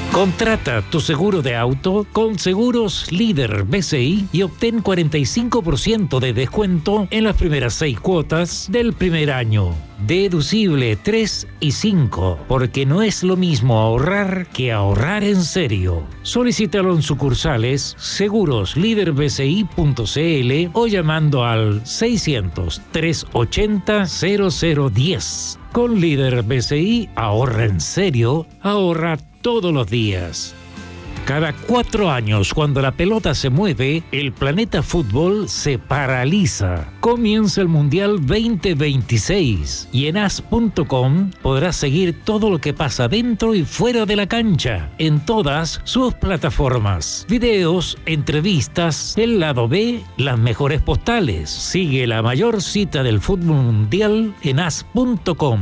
Contrata tu seguro de auto con Seguros Líder BCI y obtén 45% de descuento en las primeras 6 cuotas del primer año. Deducible 3 y 5, porque no es lo mismo ahorrar que ahorrar en serio. Solicítalo en sucursales segurosliderbci.cl o llamando al 600-380-0010. Con Líder BCI, ahorra en serio, ahorra todos los días. Cada 4 años, cuando la pelota se mueve, el planeta fútbol se paraliza. Comienza el Mundial 2026 y en as.com podrás seguir todo lo que pasa dentro y fuera de la cancha, en todas sus plataformas. Videos, entrevistas, el lado B, las mejores postales. Sigue la mayor cita del fútbol mundial en as.com.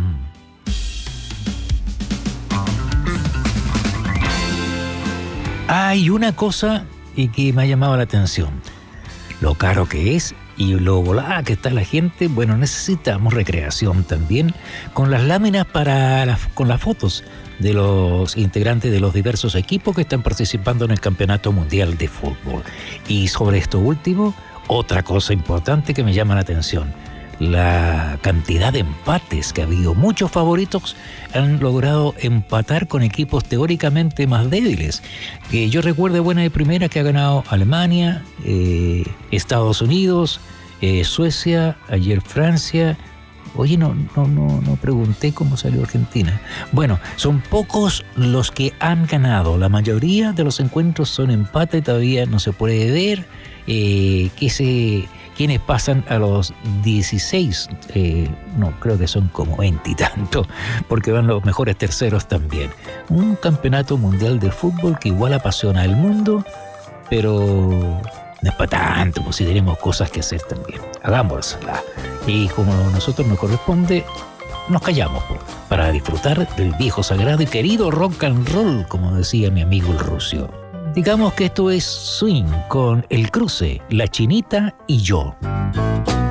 Hay una cosa que me ha llamado la atención. Lo caro que es y lo volada que está la gente. Bueno, necesitamos recreación también con las láminas con las fotos de los integrantes de los diversos equipos que están participando en el Campeonato Mundial de Fútbol. Y sobre esto último, otra cosa importante que me llama la atención. La cantidad de empates que ha habido. Muchos favoritos han logrado empatar con equipos teóricamente más débiles. Yo recuerdo buena de primera que ha ganado Alemania, Estados Unidos, Suecia, ayer Francia. Oye, no pregunté cómo salió Argentina. Bueno, son pocos los que han ganado. La mayoría de los encuentros son empate. Todavía no se puede ver quienes pasan a los 16, creo que son como 20 y tanto, porque van los mejores terceros también. Un campeonato mundial de fútbol que igual apasiona al mundo, pero no es para tanto, pues si tenemos cosas que hacer también. Hagámosla. Y como a nosotros nos corresponde, nos callamos para disfrutar del viejo, sagrado y querido rock and roll, como decía mi amigo el Rusio. Digamos que esto es swing con El Cruce, La Chinita y yo.